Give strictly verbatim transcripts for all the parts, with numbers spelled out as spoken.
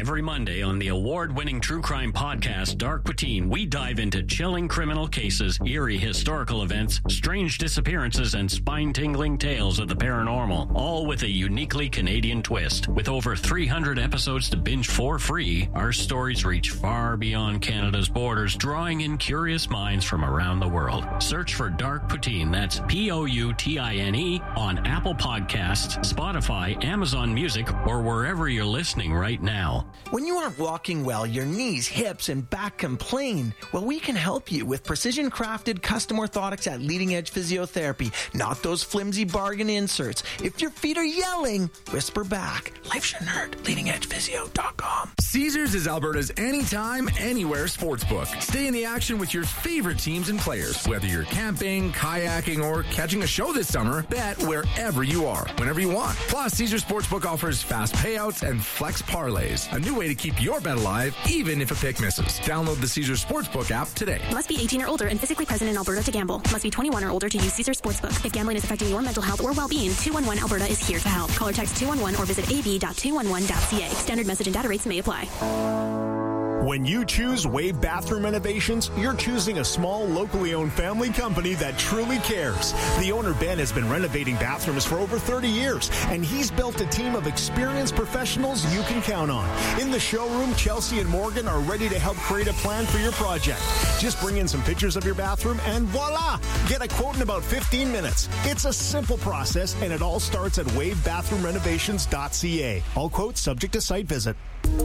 Every Monday on the award-winning true crime podcast, Dark Poutine, we dive into chilling criminal cases, eerie historical events, strange disappearances, and spine-tingling tales of the paranormal, all with a uniquely Canadian twist. With over three hundred episodes to binge for free, our stories reach far beyond Canada's borders, drawing in curious minds from around the world. Search for Dark Poutine, that's P O U T I N E, on Apple Podcasts, Spotify, Amazon Music, or wherever you're listening right now. When you aren't walking well, your knees, hips, and back complain. Well, we can help you with precision-crafted custom orthotics at Leading Edge Physiotherapy, not those flimsy bargain inserts. If your feet are yelling, whisper back. Life's your nerd. leading edge physio dot com. Caesars is Alberta's anytime, anywhere sportsbook. Stay in the action with your favorite teams and players. Whether you're camping, kayaking, or catching a show this summer, bet wherever you are, whenever you want. Plus, Caesars Sportsbook offers fast payouts and flex parlays. A new way to keep your bet alive, even if a pick misses. Download the Caesars Sportsbook app today. Must be eighteen or older and physically present in Alberta to gamble. Must be twenty-one or older to use Caesars Sportsbook. If gambling is affecting your mental health or well-being, two one one Alberta is here to help. Call or text two one one or visit a b dot two one one dot c a. Standard message and data rates may apply. When you choose Wave Bathroom Renovations, you're choosing a small, locally owned family company that truly cares. The owner, Ben, has been renovating bathrooms for over thirty years, and he's built a team of experienced professionals you can count on. In the showroom, Chelsea and Morgan are ready to help create a plan for your project. Just bring in some pictures of your bathroom, and voila! Get a quote in about fifteen minutes. It's a simple process, and it all starts at wave bathroom renovations dot c a. All quotes subject to site visit.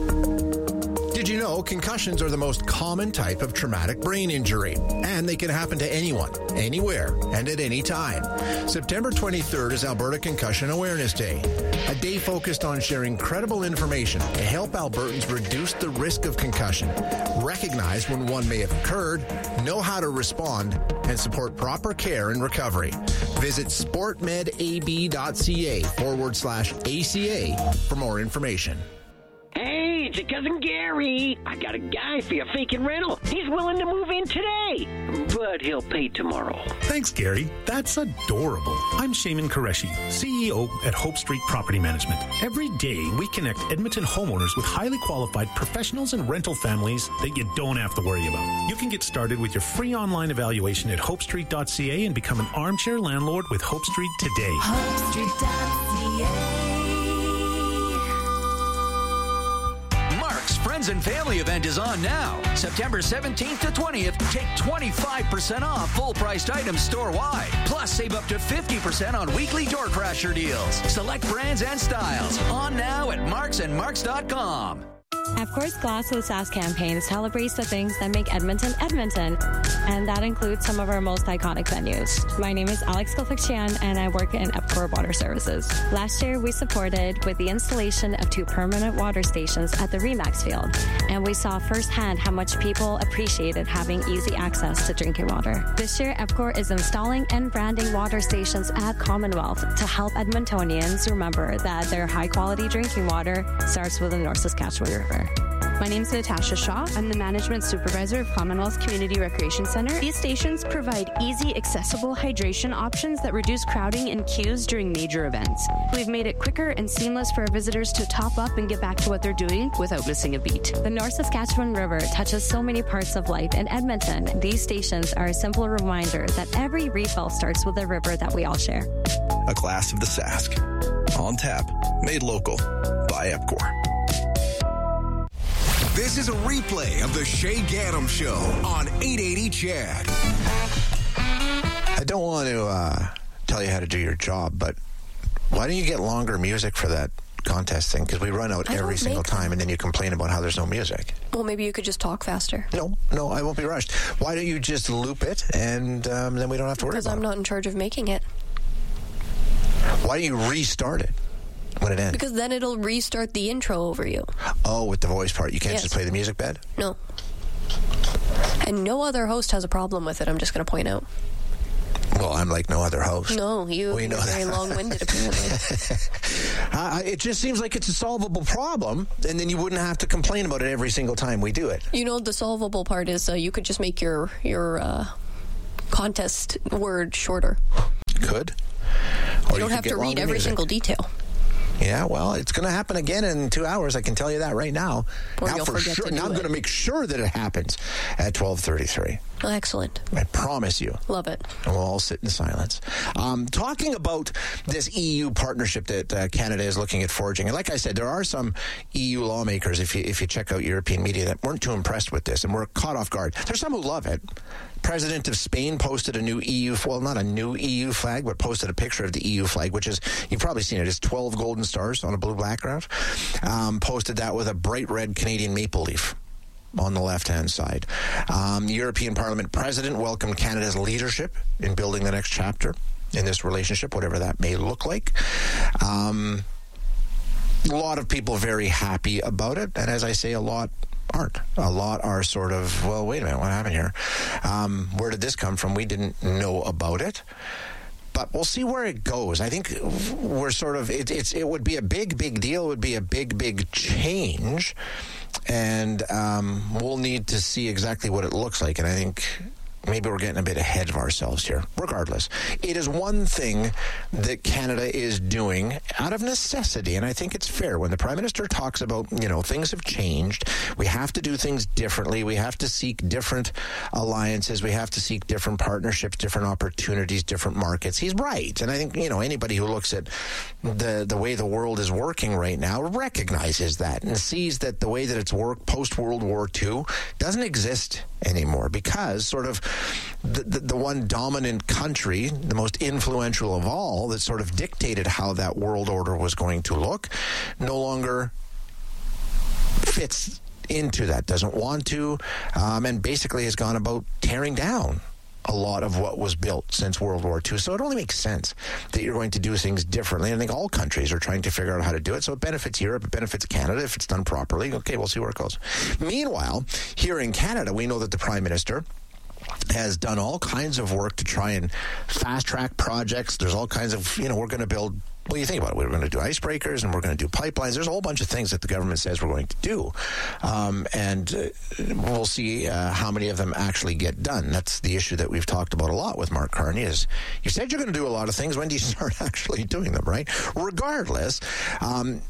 Did you know concussions are the most common type of traumatic brain injury? And they can happen to anyone, anywhere, and at any time. September twenty-third is Alberta Concussion Awareness Day, a day focused on sharing credible information to help Albertans reduce the risk of concussion, recognize when one may have occurred, know how to respond, and support proper care and recovery. Visit sportmedab.ca forward slash ACA for more information. Hey, it's your cousin Gary. I got a guy for your vacant rental. He's willing to move in today, but he'll pay tomorrow. Thanks, Gary. That's adorable. I'm Shaman Qureshi, C E O at Hope Street Property Management. Every day, we connect Edmonton homeowners with highly qualified professionals and rental families that you don't have to worry about. You can get started with your free online evaluation at hope street dot c a and become an armchair landlord with Hope Street today. hope street dot c a. Friends and Family event is on now. September seventeenth to twentieth, take twenty-five percent off full-priced items store-wide. Plus, save up to fifty percent on weekly door crasher deals. Select brands and styles. On now at marks and marks dot com. EPCOR's Glass with Sass campaign celebrates the things that make Edmonton, Edmonton, and that includes some of our most iconic venues. My name is Alex Gilfixian, and I work in EPCOR Water Services. Last year, we supported with the installation of two permanent water stations at the Remax Field, and we saw firsthand how much people appreciated having easy access to drinking water. This year, EPCOR is installing and branding water stations at Commonwealth to help Edmontonians remember that their high-quality drinking water starts with the North Saskatchewan River. My name is Natasha Shaw. I'm the Management Supervisor of Commonwealth Community Recreation Center. These stations provide easy, accessible hydration options that reduce crowding and queues during major events. We've made it quicker and seamless for our visitors to top up and get back to what they're doing without missing a beat. The North Saskatchewan River touches so many parts of life in Edmonton. These stations are a simple reminder that every refill starts with a river that we all share. A glass of the Sask. On tap. Made local. By EPCOR. This is a replay of the Shay Gaddam Show on eight eighty C H A D. I don't want to uh, tell you how to do your job, but why don't you get longer music for that contest thing? Because we run out I every don't single make time, them. and then you complain about how there's no music. Well, maybe you could just talk faster. No, no, I won't be rushed. Why don't you just loop it, and um, then we don't have to worry Because about I'm it? not in charge of making it. Why don't you restart it when it ends? Because then it'll restart the intro over you. Oh, with the voice part. You can't Yes. just play the music bed? No. And no other host has a problem with it, I'm just going to point out. Well, I'm like no other host. No, you, We you're know very that. long-winded, apparently. uh, it just seems like it's a solvable problem, and then you wouldn't have to complain about it every single time we do it. You know, the solvable part is uh, you could just make your, your uh, contest word shorter. Could. You don't have to read every single detail. Yeah, well, it's going to happen again in two hours. I can tell you that right now. Or now you'll for forget sure. to do now I'm it. going to make sure that it happens at twelve thirty-three. Oh, excellent. I promise you. Love it. And we'll all sit in silence. Um, talking about this E U partnership that uh, Canada is looking at forging, and like I said, there are some E U lawmakers, if you if you check out European media, that weren't too impressed with this and were caught off guard. There's some who love it. President of Spain posted a new E U, well, not a new E U flag, but posted a picture of the E U flag, which is, you've probably seen it, it's twelve golden stars on a blue background. Um, posted that with a bright red Canadian maple leaf on the left-hand side. Um, European Parliament President welcomed Canada's leadership in building the next chapter in this relationship, whatever that may look like. Um, a lot of people very happy about it, and as I say, a lot aren't. A lot are sort of, well, wait a minute, what happened here? Um, where did this come from? We didn't know about it. But we'll see where it goes. I think we're sort of, it, it's, it would be a big, big deal. It would be a big, big change. And um, we'll need to see exactly what it looks like. And I think maybe we're getting a bit ahead of ourselves here. Regardless, it is one thing that Canada is doing out of necessity, and I think it's fair. When the Prime Minister talks about, you know, things have changed, we have to do things differently, we have to seek different alliances, we have to seek different partnerships, different opportunities, different markets. He's right. And I think, you know, anybody who looks at the, the way the world is working right now recognizes that and sees that the way that it's worked post-World War Two doesn't exist anymore, because sort of the, the, the one dominant country, the most influential of all, that sort of dictated how that world order was going to look, no longer fits into that, doesn't want to, um, and basically has gone about tearing down a lot of what was built since World War Two. So it only makes sense that you're going to do things differently. And I think all countries are trying to figure out how to do it. So it benefits Europe, it benefits Canada if it's done properly. Okay, we'll see where it goes. Meanwhile, here in Canada, we know that the Prime Minister has done all kinds of work to try and fast-track projects. There's all kinds of, you know, we're going to build, well, you think about it, we're going to do icebreakers and we're going to do pipelines. There's a whole bunch of things that the government says we're going to do. Um, and uh, we'll see uh, how many of them actually get done. That's the issue that we've talked about a lot with Mark Carney is, you said you're going to do a lot of things. When do you start actually doing them, right? Regardless, um,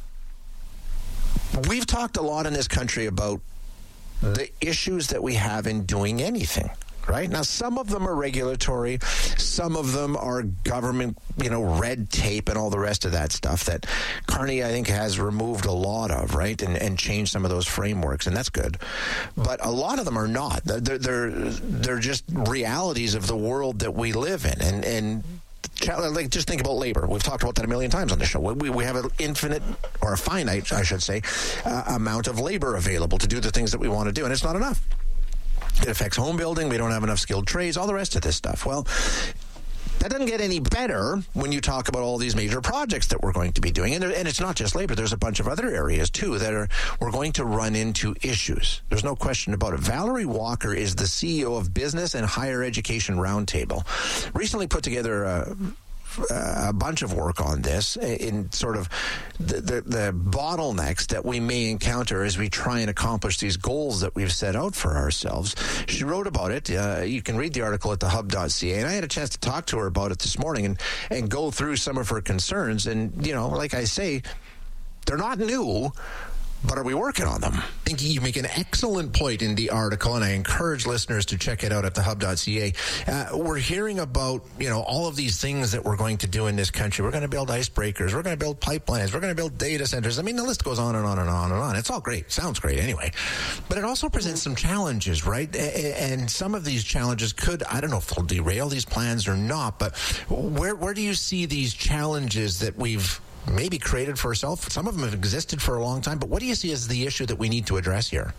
we've talked a lot in this country about the issues that we have in doing anything. Right? Now, some of them are regulatory. Some of them are government, you know, red tape and all the rest of that stuff that Carney, I think, has removed a lot of, right? And, and changed some of those frameworks, and that's good. But a lot of them are not. They're, they're, they're just realities of the world that we live in. And, and like, just think about labor. We've talked about that a million times on the show. We, we have an infinite, or a finite, I should say, uh, amount of labor available to do the things that we want to do, and it's not enough. It affects home building. We don't have enough skilled trades, all the rest of this stuff. Well, that doesn't get any better when you talk about all these major projects that we're going to be doing. And, there, and it's not just labor. There's a bunch of other areas, too, that are we're going to run into issues. There's no question about it. Valerie Walker is the C E O of Business and Higher Education Roundtable. Recently put together a... a bunch of work on this in sort of the, the, the bottlenecks that we may encounter as we try and accomplish these goals that we've set out for ourselves. She wrote about it. Uh, you can read the article at the hub dot c a, and I had a chance to talk to her about it this morning and, and go through some of her concerns. And, you know, like I say, they're not new, but are we working on them? I think you make an excellent point in the article, and I encourage listeners to check it out at the hub dot c a. Uh, we're hearing about, you know, all of these things that we're going to do in this country. We're going to build icebreakers. We're going to build pipelines. We're going to build data centers. I mean, the list goes on and on and on and on. It's all great. Sounds great anyway. But it also presents some challenges, right? And some of these challenges could, I don't know if they'll derail these plans or not, but where, where do you see these challenges that we've maybe created for ourselves? Some of them have existed for a long time, but what do you see as the issue that we need to address here?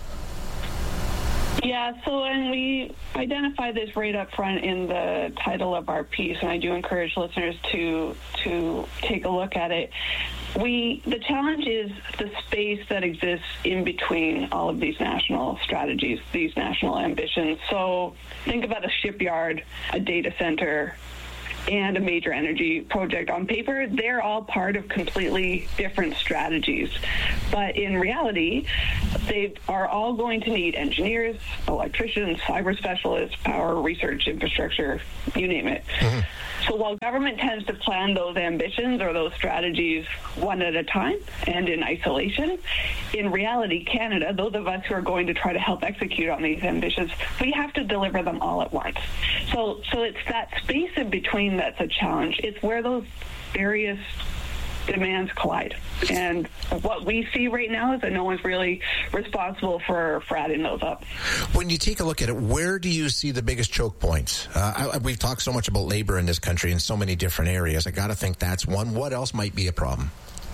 Yeah, so and we identify this right up front in the title of our piece, and I do encourage listeners to to take a look at it. We the challenge is the space that exists in between all of these national strategies, these national ambitions. So think about a shipyard, a data center, and a major energy project. On paper, they're all part of completely different strategies. But in reality, they are all going to need engineers, electricians, cyber specialists, power, research, infrastructure, you name it. Mm-hmm. So while government tends to plan those ambitions or those strategies one at a time and in isolation, in reality, Canada, those of us who are going to try to help execute on these ambitions, we have to deliver them all at once. So, so it's that space in between that's a challenge. It's where those various demands collide. And what we see right now is that no one's really responsible for, for adding those up. When you take a look at it, where do you see the biggest choke points? Uh, I, we've talked so much about labor in this country in so many different areas. I got to think that's one. What else might be a problem?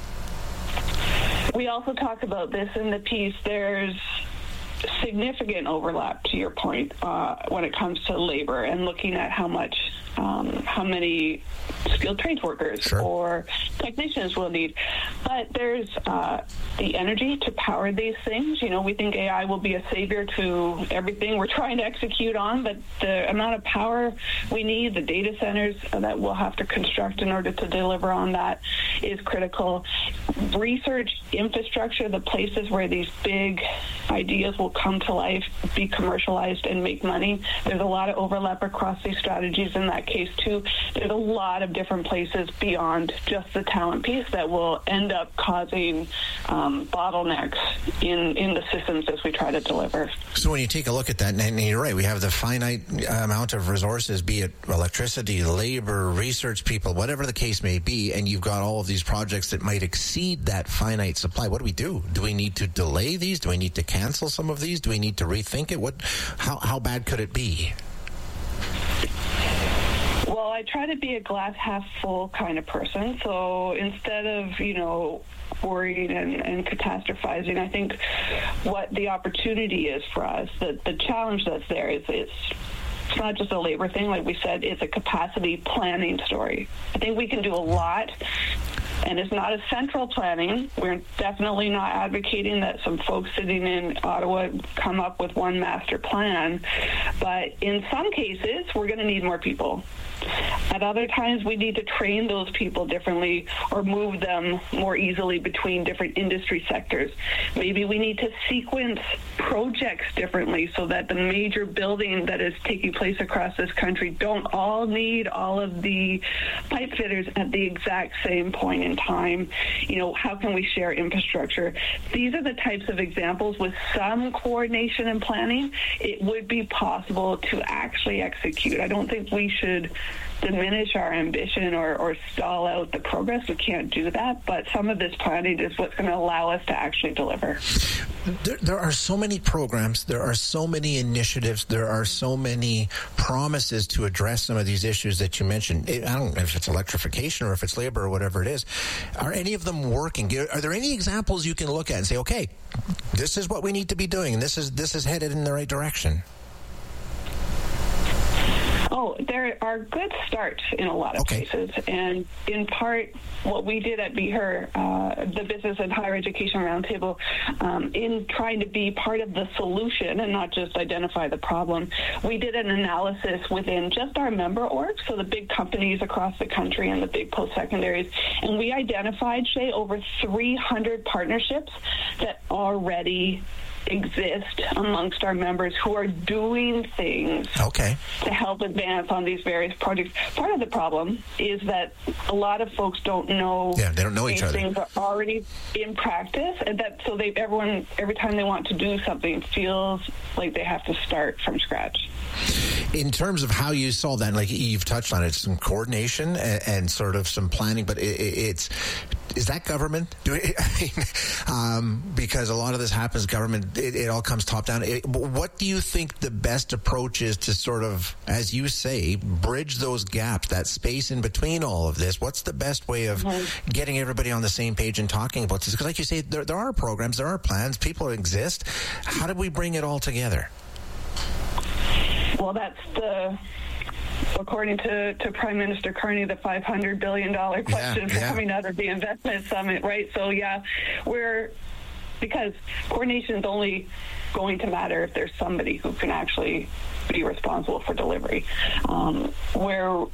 We also talk about this in the piece. There's significant overlap, to your point, uh, when it comes to labor and looking at how much Um, how many skilled trades workers sure. or technicians we'll need. But there's uh, the energy to power these things. You know, we think A I will be a savior to everything we're trying to execute on, but the amount of power we need, the data centers that we'll have to construct in order to deliver on that is critical. Research infrastructure, the places where these big ideas will come to life, be commercialized and make money. There's a lot of overlap across these strategies in that case too. There's a lot of different places beyond just the talent piece that will end up causing um, bottlenecks in, in the systems as we try to deliver. So when you take a look at that, and you're right, we have the finite amount of resources, be it electricity, labor, research people, whatever the case may be, and you've got all of these projects that might exceed that finite supply. What do we do? Do we need to delay these? Do we need to cancel some of these? Do we need to rethink it? What? How, how bad could it be? Well, I try to be a glass half full kind of person. So instead of, you know, worrying and, and catastrophizing, I think what the opportunity is for us, the, the challenge that's there is it's it's not just a labor thing. Like we said, it's a capacity planning story. I think we can do a lot. And it's not a central planning. We're definitely not advocating that some folks sitting in Ottawa come up with one master plan. But in some cases, we're going to need more people. At other times, we need to train those people differently or move them more easily between different industry sectors. Maybe we need to sequence projects differently so that the major building that is taking place across this country don't all need all of the pipe fitters at the exact same point in time. You know, how can we share infrastructure? These are the types of examples. With some coordination and planning, it would be possible to actually execute. I don't think we should diminish our ambition or, or stall out the progress. We can't do that, but some of this planning is what's going to allow us to actually deliver. There, there are so many programs, there are so many initiatives, there are so many promises to address some of these issues that you mentioned. I don't know if it's electrification or if it's labor or whatever it is. Are any of them working? Are there any examples you can look at and say, okay, this is what we need to be doing, and this is this is headed in the right direction? Oh, there are good starts in a lot of okay. cases. And in part, what we did at BEHR, uh, the Business and Higher Education Roundtable, um, in trying to be part of the solution and not just identify the problem, we did an analysis within just our member orgs, so the big companies across the country and the big post-secondaries, and we identified, Shay, over three hundred partnerships that already exist amongst our members who are doing things okay. to help advance on these various projects. Part of the problem is that a lot of folks don't know, yeah, they don't know these each other. Things are already in practice, and that so they everyone every time they want to do something feels like they have to start from scratch. In terms of how you solve that, like you've touched on it, some coordination and, and sort of some planning, but it, it's is that government? Do it, I mean, um, because a lot of this happens government. It, it all comes top down. It, what do you think the best approach is to sort of, as you say, bridge those gaps, that space in between all of this? What's the best way of mm-hmm. getting everybody on the same page and talking about this? Because, like you say, there, there are programs, there are plans, people exist. How do we bring it all together? Well, that's the, according to, to Prime Minister Carney, the five hundred billion dollars question yeah, yeah. coming out of the investment summit, right? So, yeah, we're, because coordination is only going to matter if there's somebody who can actually be responsible for delivery. Um, where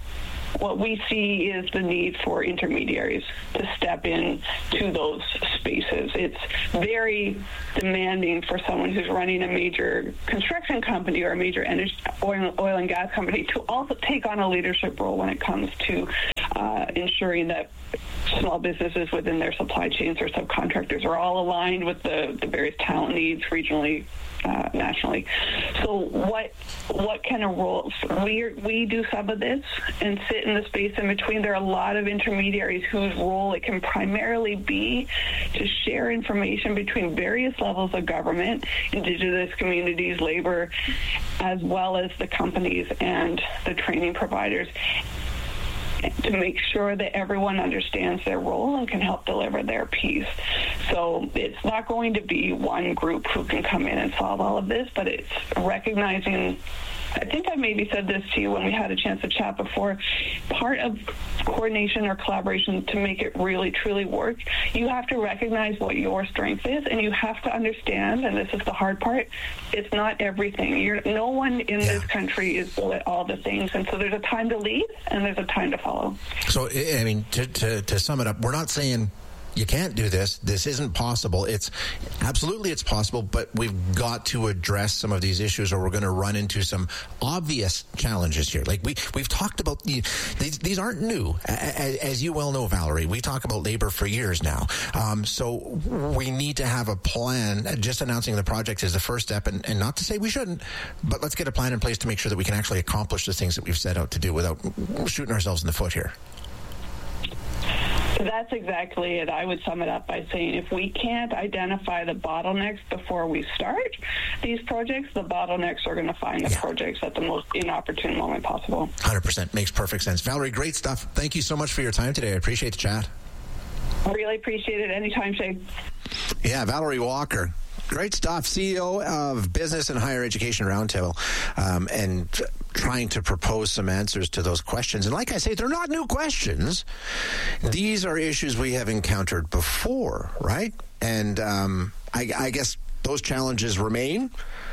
what we see is the need for intermediaries to step in to those spaces. It's very demanding for someone who's running a major construction company or a major energy, oil, oil and gas company to also take on a leadership role when it comes to uh, ensuring that small businesses within their supply chains or subcontractors are all aligned with the, the various talent needs regionally, uh, nationally. So what what kind of roles? We we do some of this and sit in the space in between. There are a lot of intermediaries whose role it can primarily be to share information between various levels of government, Indigenous communities, labor, as well as the companies and the training providers, to make sure that everyone understands their role and can help deliver their piece. So it's not going to be one group who can come in and solve all of this, but it's recognizing, I think I maybe said this to you when we had a chance to chat before, part of coordination or collaboration to make it really, truly work, you have to recognize what your strength is, and you have to understand, and this is the hard part, it's not everything. You're, no one in yeah. this country is good at all the things, and so there's a time to lead, and there's a time to follow. So, I mean, to, to, to sum it up, we're not saying you can't do this. This isn't possible. It's absolutely it's possible, but we've got to address some of these issues, or we're going to run into some obvious challenges here. Like we we've talked about the, these. These aren't new, as, as you well know, Valerie. We talk about labor for years now. Um, so we need to have a plan. Just announcing the project is the first step, and, and not to say we shouldn't, but let's get a plan in place to make sure that we can actually accomplish the things that we've set out to do without shooting ourselves in the foot here. That's exactly it. I would sum it up by saying if we can't identify the bottlenecks before we start these projects, the bottlenecks are going to find the yeah. projects at the most inopportune moment possible. one hundred percent. Makes perfect sense. Valerie, great stuff. Thank you so much for your time today. I appreciate the chat. Really appreciate it. Anytime, Shay. Yeah, Valerie Walker. Great stuff. C E O of Business and Higher Education Roundtable, um, and trying to propose some answers to those questions. And like I say, they're not new questions. These are issues we have encountered before, right? And um, I, I guess those challenges remain.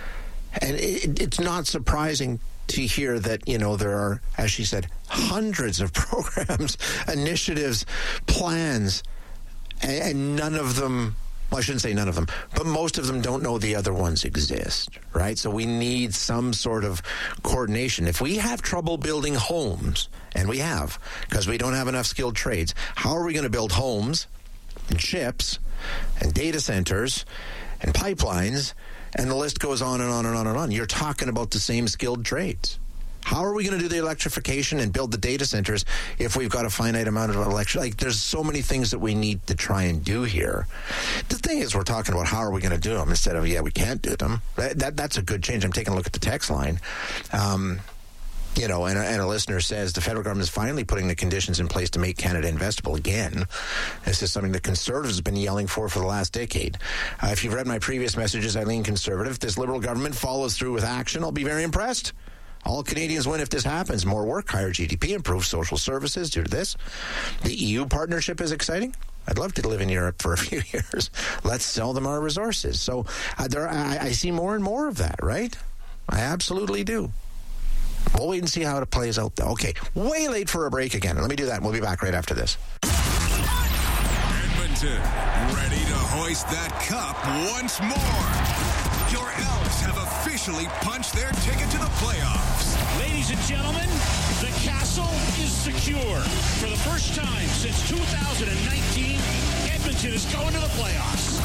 And it, it's not surprising to hear that, you know, there are, as she said, hundreds of programs, initiatives, plans, and, and none of them, well, I shouldn't say none of them, but most of them don't know the other ones exist, right? So we need some sort of coordination. If we have trouble building homes, and we have, because we don't have enough skilled trades, how are we going to build homes and ships and data centers and pipelines, and the list goes on and on and on and on? You're talking about the same skilled trades. How are we going to do the electrification and build the data centers if we've got a finite amount of electricity? Like, there's so many things that we need to try and do here. The thing is, we're talking about how are we going to do them instead of, yeah, we can't do them. That, that That's a good change. I'm taking a look at the text line. Um, you know, and, and a listener says the federal government is finally putting the conditions in place to make Canada investable again. This is something that Conservatives have been yelling for for the last decade. Uh, if you've read my previous messages, I lean Conservative. If this Liberal government follows through with action, I'll be very impressed. All Canadians win if this happens. More work, higher G D P, improved social services due to this. The E U partnership is exciting. I'd love to live in Europe for a few years. Let's sell them our resources. So uh, there, I, I see more and more of that, right? I absolutely do. We'll wait and see how it plays out, though. Okay, way late for a break again. Let me do that, and we'll be back right after this. Edmonton, ready to hoist that cup once more. Your Elks have officially punched their ticket to the playoffs. Ladies and gentlemen, the castle is secure. For the first time since two thousand nineteen, Edmonton is going to the playoffs.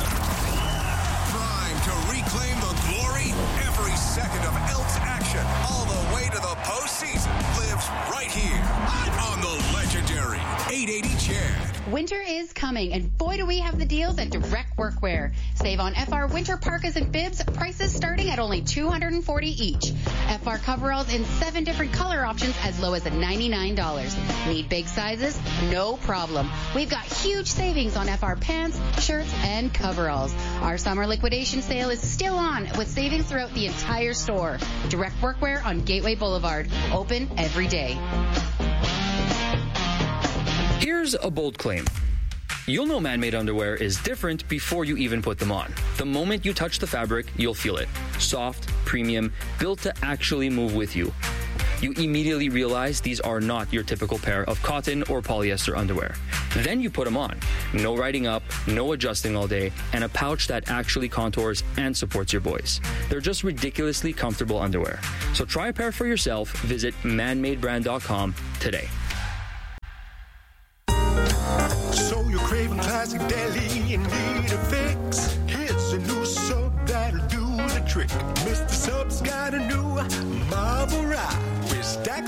Prime to reclaim the glory. Every second of Elks action, all the way to the postseason, lives right here on the legendary eight eighty Chad. Winter is coming, and boy do we have the deals at Direct Workwear. Save on F R winter parkas and bibs, prices starting at only two hundred forty dollars each. F R coveralls in seven different color options as low as ninety-nine dollars. Need big sizes? No problem. We've got huge savings on F R pants, shirts, and coveralls. Our summer liquidation sale is still on with savings throughout the entire store. Direct Workwear on Gateway Boulevard. Open every day. Here's a bold claim. You'll know man-made underwear is different before you even put them on. The moment you touch the fabric, you'll feel it. Soft, premium, built to actually move with you. You immediately realize these are not your typical pair of cotton or polyester underwear. Then you put them on. No riding up, no adjusting all day, and a pouch that actually contours and supports your boys. They're just ridiculously comfortable underwear. So try a pair for yourself. Visit man made brand dot com today. So you're craving classic deli and need a fix? It's a new sub that'll do the trick. Mister Sub's got a new Marvel ride with stacks